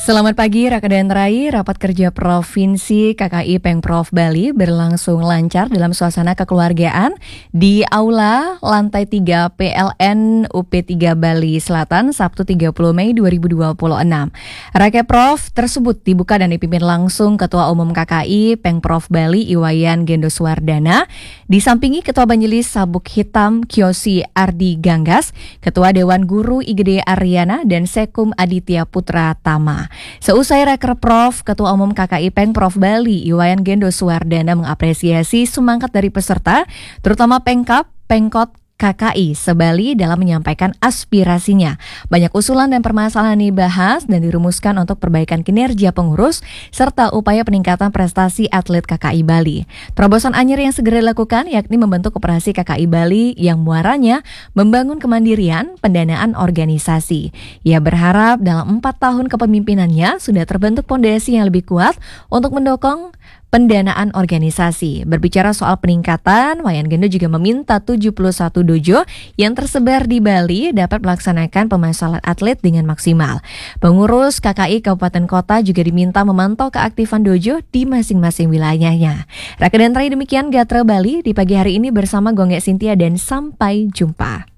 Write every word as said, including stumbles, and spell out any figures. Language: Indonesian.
Selamat pagi Raka dan Rai, rapat kerja Provinsi K K I Pengprov Bali berlangsung lancar dalam suasana kekeluargaan di Aula Lantai tiga P L N U P tiga Bali Selatan Sabtu tiga puluh Mei dua ribu dua puluh enam. Rakeprov tersebut dibuka dan dipimpin langsung Ketua Umum K K I Pengprov Bali Iwayan Gendoswardana, disampingi Ketua Majelis Sabuk Hitam Kyosi Ardi Ganggas, Ketua Dewan Guru I G D Aryana dan Sekum Aditya Putra Tama. Seusai Rakeprov, Ketua Umum K K I Pengprov Bali Iwayan Gendoswardana mengapresiasi semangat dari peserta, terutama Pengkap, Pengkot, K K I se-Bali dalam menyampaikan aspirasinya. Banyak usulan dan permasalahan dibahas dan dirumuskan untuk perbaikan kinerja pengurus serta upaya peningkatan prestasi atlet K K I Bali. Terobosan anyar yang segera dilakukan yakni membentuk koperasi K K I Bali yang muaranya membangun kemandirian pendanaan organisasi. Ia berharap dalam empat tahun kepemimpinannya sudah terbentuk fondasi yang lebih kuat untuk mendukung pendanaan organisasi. Berbicara soal peningkatan, Wayan Gendo juga meminta tujuh puluh satu dojo yang tersebar di Bali dapat melaksanakan pemasaran atlet dengan maksimal. Pengurus K K I Kabupaten Kota juga diminta memantau keaktifan dojo di masing-masing wilayahnya. Raka dan Rai, demikian Gatra Bali di pagi hari ini bersama Gonggek Sintia dan sampai jumpa.